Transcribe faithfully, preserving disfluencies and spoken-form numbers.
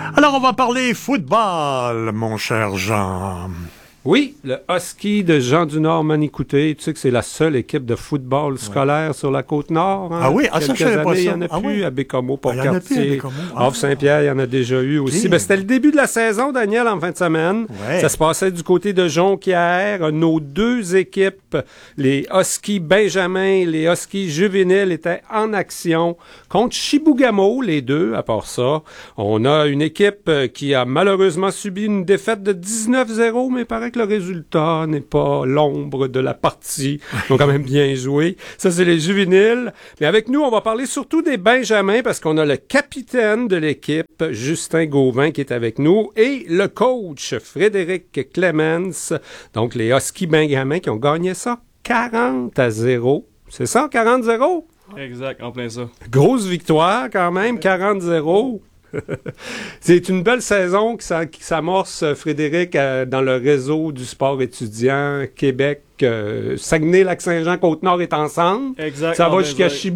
Alors, on va parler football, mon cher Jean. Oui, le Husky de Jean du Nord Manicouté. Tu sais que c'est la seule équipe de football scolaire ouais. sur la Côte-Nord. Hein? Ah oui? Ah, ça, je savais pas ça. Il n'y en a ah plus oui? à Bécomo, ah, Port-Cartier. Ah. Havre-Saint-Pierre, il y en a déjà eu aussi. Okay. Ben, c'était le début de la saison, Daniel, en fin de semaine. Ouais. Ça se passait du côté de Jonquière. Nos deux équipes, les Huskies Benjamin, les Huskies juvéniles, étaient en action contre Chibougamau, les deux, à part ça. On a une équipe qui a malheureusement subi une défaite de dix-neuf zéro, mais il paraît que le résultat n'est pas l'ombre de la partie. Ils ont quand même bien joué. Ça, c'est les juvéniles. Mais avec nous, on va parler surtout des Benjamins parce qu'on a le capitaine de l'équipe, Justin Gauvin, qui est avec nous, et le coach, Frédéric Clemens. Donc, les Huskies Benjamins qui ont gagné ça quarante à zéro. C'est ça, quarante zéro? Exact, en plein ça. Grosse victoire quand même, quarante zéro. C'est une belle saison qui, qui s'amorce, Frédéric, euh, dans le réseau du sport étudiant Québec. Euh, Saguenay, Lac-Saint-Jean, Côte-Nord est ensemble. Exact. Ça va jusqu'à Chibougamau.